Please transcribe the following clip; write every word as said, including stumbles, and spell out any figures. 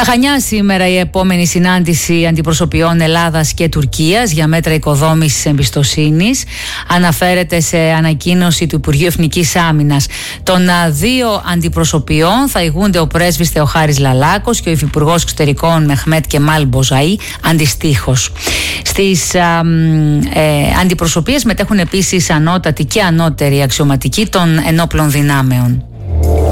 Στα Χανιά σήμερα η επόμενη συνάντηση αντιπροσωπιών Ελλάδας και Τουρκίας για μέτρα οικοδόμησης εμπιστοσύνης. Αναφέρεται σε ανακοίνωση του Υπουργείου Εθνικής Άμυνας. Των δύο αντιπροσωπιών θα ηγούνται ο πρέσβης Θεοχάρης Λαλάκος και ο υφυπουργός εξωτερικών Μεχμέτ Κεμάλ Μποζαΐ αντιστοίχως. Στις α, ε, αντιπροσωπείες μετέχουν επίσης ανώτατοι και ανώτεροι αξιωματικοί των ενόπλων δυνάμεων.